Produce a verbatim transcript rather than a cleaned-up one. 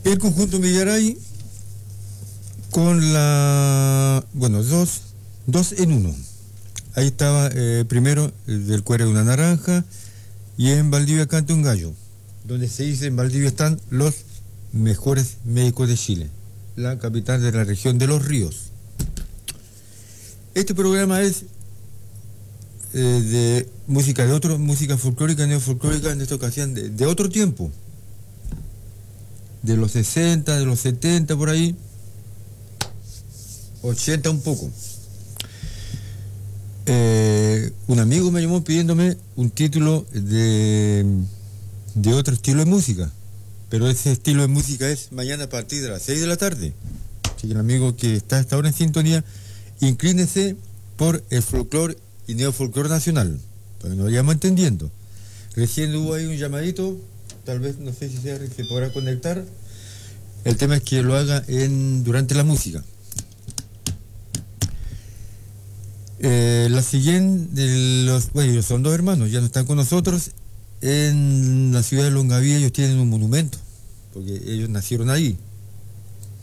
El conjunto Millaray con la... Bueno, dos, dos en uno. Ahí estaba eh, primero el del Cuero de una Naranja y en Valdivia canta un gallo, donde se dice en Valdivia están los mejores médicos de Chile, la capital de la región de Los Ríos. Este programa es eh, de música de otro, música folclórica, neofolclórica, en esta ocasión de, de otro tiempo, de los sesenta, de los setenta, por ahí, ochenta un poco. Eh, un amigo me llamó pidiéndome un título de, de otro estilo de música, pero ese estilo de música es mañana a partir de las seis de la tarde. Así que el amigo que está hasta ahora en sintonía, inclínese por el folclore y neofolclore nacional, para que nos vayamos entendiendo. Recién hubo ahí un llamadito, tal vez, no sé si se, se podrá conectar. El tema es que lo haga en, durante la música. Eh, la siguiente, los, bueno, ellos son dos hermanos, ya no están con nosotros. En la ciudad de Longaví ellos tienen un monumento, porque ellos nacieron ahí.